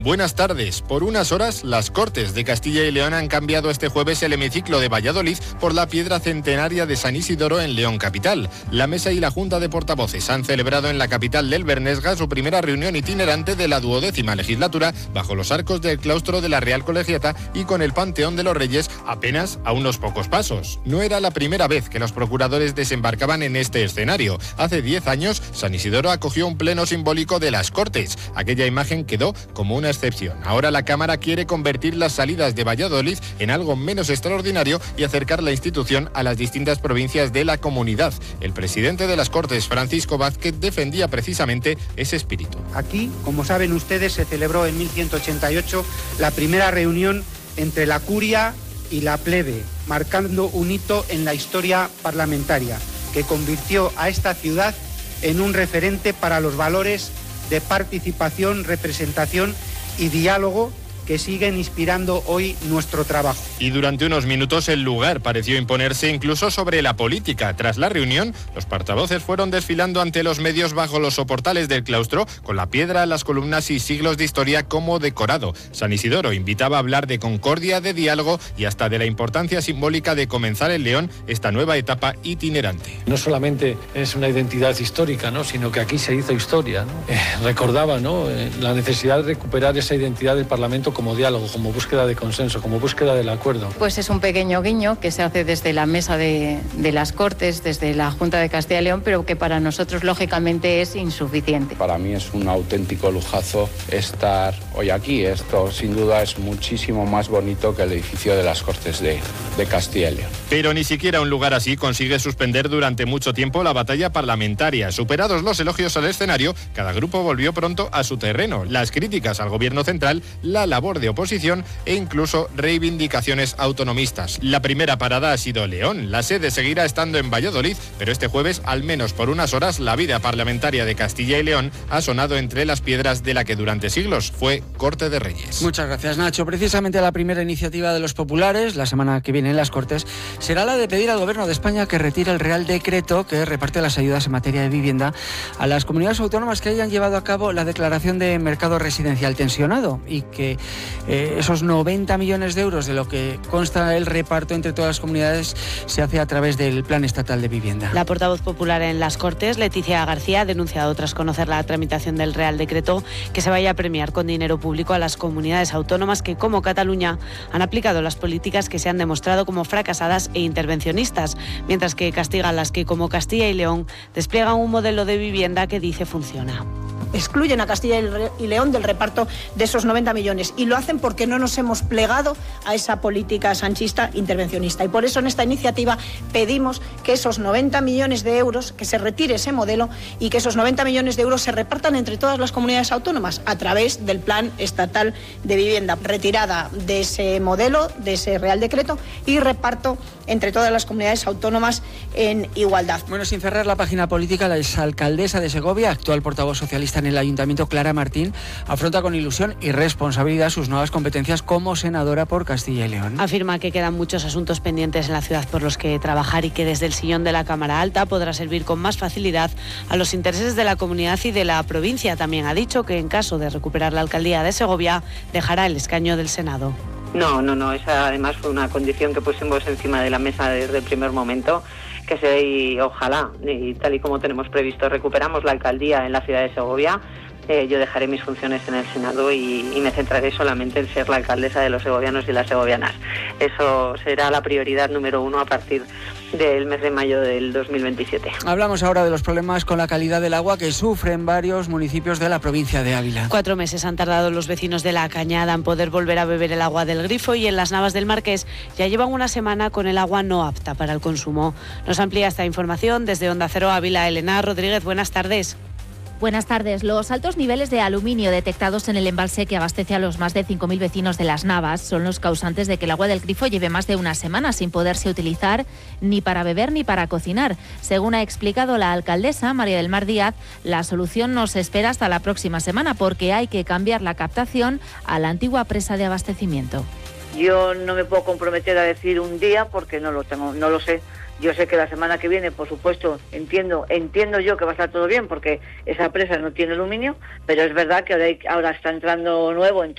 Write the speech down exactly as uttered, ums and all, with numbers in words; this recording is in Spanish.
Buenas tardes. Por unas horas, las Cortes de Castilla y León han cambiado este jueves el hemiciclo de Valladolid por la piedra centenaria de San Isidoro en León capital. La Mesa y la Junta de Portavoces han celebrado en la capital del Bernesga su primera reunión itinerante de la duodécima legislatura bajo los arcos del claustro de la Real Colegiata y con el Panteón de los Reyes apenas a unos pocos pasos. No era la primera vez que los procuradores desembarcaban en este escenario. Hace diez años, San Isidoro acogió un pleno simbólico de las Cortes. Aquella imagen quedó como una excepción. Ahora la Cámara quiere convertir las salidas de Valladolid en algo menos extraordinario y acercar la institución a las distintas provincias de la comunidad. El presidente de las Cortes, Francisco Vázquez, defendía precisamente ese espíritu. Aquí, como saben ustedes, se celebró en mil ciento ochenta y ocho la primera reunión entre la curia y la plebe, marcando un hito en la historia parlamentaria, que convirtió a esta ciudad en un referente para los valores de participación, representación y diálogo que siguen inspirando hoy nuestro trabajo. Y durante unos minutos el lugar pareció imponerse incluso sobre la política. Tras la reunión, los portavoces fueron desfilando ante los medios bajo los soportales del claustro, con la piedra, las columnas y siglos de historia como decorado. San Isidoro invitaba a hablar de concordia, de diálogo y hasta de la importancia simbólica de comenzar en León esta nueva etapa itinerante. No solamente es una identidad histórica, ¿no?, sino que aquí se hizo historia, ¿no? Eh, recordaba, ¿no?, eh, la necesidad de recuperar esa identidad del Parlamento como diálogo, como búsqueda de consenso, como búsqueda del acuerdo. Pues es un pequeño guiño que se hace desde la mesa de, de las Cortes, desde la Junta de Castilla y León, pero que para nosotros lógicamente es insuficiente. Para mí es un auténtico lujazo estar hoy aquí. Esto sin duda es muchísimo más bonito que el edificio de las Cortes de, de Castilla y León. Pero ni siquiera un lugar así consigue suspender durante mucho tiempo la batalla parlamentaria. Superados los elogios al escenario, cada grupo volvió pronto a su terreno. Las críticas al gobierno central, la labor de oposición e incluso reivindicaciones autonomistas. La primera parada ha sido León. La sede seguirá estando en Valladolid, pero este jueves, al menos por unas horas, la vida parlamentaria de Castilla y León ha sonado entre las piedras de la que durante siglos fue Corte de Reyes. Muchas gracias, Nacho. Precisamente la primera iniciativa de los populares, la semana que viene en las Cortes, será la de pedir al Gobierno de España que retire el Real Decreto que reparte las ayudas en materia de vivienda a las comunidades autónomas que hayan llevado a cabo la declaración de mercado residencial tensionado y que Eh, esos noventa millones de euros de lo que consta el reparto entre todas las comunidades se hace a través del Plan Estatal de Vivienda. La portavoz popular en las Cortes, Leticia García, ha denunciado tras conocer la tramitación del Real Decreto que se vaya a premiar con dinero público a las comunidades autónomas que, como Cataluña, han aplicado las políticas que se han demostrado como fracasadas e intervencionistas, mientras que castiga a las que, como Castilla y León, despliegan un modelo de vivienda que dice funciona. Excluyen a Castilla y León del reparto de esos noventa millones y lo hacen porque no nos hemos plegado a esa política sanchista intervencionista. Y por eso en esta iniciativa pedimos que esos noventa millones de euros, que se retire ese modelo y que esos noventa millones de euros se repartan entre todas las comunidades autónomas a través del Plan Estatal de Vivienda. Retirada de ese modelo, de ese Real Decreto y reparto entre todas las comunidades autónomas en igualdad. Bueno, sin cerrar la página política, la exalcaldesa de Segovia, actual portavoz socialista en el Ayuntamiento, Clara Martín, afronta con ilusión y responsabilidad sus nuevas competencias como senadora por Castilla y León. Afirma que quedan muchos asuntos pendientes en la ciudad por los que trabajar y que desde el sillón de la Cámara Alta podrá servir con más facilidad a los intereses de la comunidad y de la provincia. También ha dicho que en caso de recuperar la alcaldía de Segovia, dejará el escaño del Senado. No, no, no, esa además fue una condición que pusimos encima de la mesa desde el primer momento, que se, y ojalá, y tal y como tenemos previsto, recuperamos la alcaldía en la ciudad de Segovia. Eh, yo dejaré mis funciones en el Senado y, y me centraré solamente en ser la alcaldesa de los segovianos y las segovianas. Eso será la prioridad número uno a partir del mes de mayo del dos mil veintisiete. Hablamos ahora de los problemas con la calidad del agua que sufren varios municipios de la provincia de Ávila. Cuatro meses han tardado los vecinos de La Cañada en poder volver a beber el agua del grifo y en las Navas del Marqués ya llevan una semana con el agua no apta para el consumo. Nos amplía esta información desde Onda Cero Ávila, Elena Rodríguez. Buenas tardes. Buenas tardes. Los altos niveles de aluminio detectados en el embalse que abastece a los más de cinco mil vecinos de Las Navas son los causantes de que el agua del grifo lleve más de una semana sin poderse utilizar ni para beber ni para cocinar. Según ha explicado la alcaldesa María del Mar Díaz, la solución no se espera hasta la próxima semana porque hay que cambiar la captación a la antigua presa de abastecimiento. Yo no me puedo comprometer a decir un día porque no lo tengo, no lo sé. Yo sé que la semana que viene, por supuesto, entiendo entiendo yo que va a estar todo bien porque esa presa no tiene aluminio, pero es verdad que ahora, hay, ahora está entrando nuevo, entonces